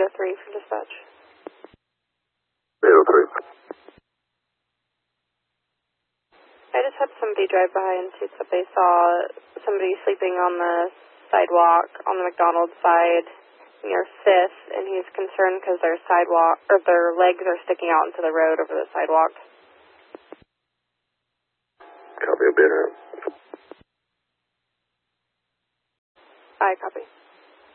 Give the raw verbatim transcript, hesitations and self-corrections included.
eight oh three for dispatch. eight oh three. I just had somebody drive by and say that they saw somebody sleeping on the sidewalk on the McDonald's side near fifth, and he's concerned because their sidewalk, or their legs are sticking out into the road over the sidewalk. Copy a bit. I copy.